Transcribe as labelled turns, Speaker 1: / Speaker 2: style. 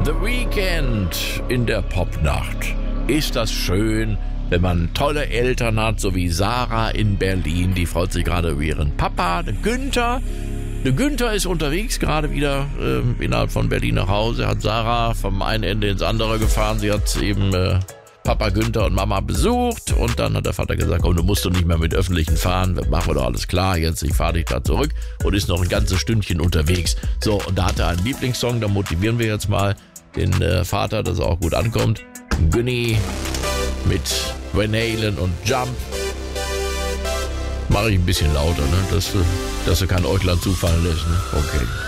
Speaker 1: The Weeknd in der Popnacht. Ist das schön, wenn man tolle Eltern hat, so wie Sarah in Berlin. Die freut sich gerade über ihren Papa, den Günther. Der Günther ist unterwegs, gerade wieder innerhalb von Berlin nach Hause. Hat Sarah vom einen Ende ins andere gefahren. Sie hat eben Papa Günther und Mama besucht. Und dann hat der Vater gesagt, komm, du musst doch nicht mehr mit Öffentlichen fahren. Machen wir doch alles klar. Jetzt, ich fahre dich da zurück. Und ist noch ein ganzes Stündchen unterwegs. So, und da hat er einen Lieblingssong. Da motivieren wir jetzt mal den Vater, dass er auch gut ankommt. Günni mit Van Halen und Jump. Mache ich ein bisschen lauter, ne? Dass du kein Äuglein zufallen lässt, ne? Okay.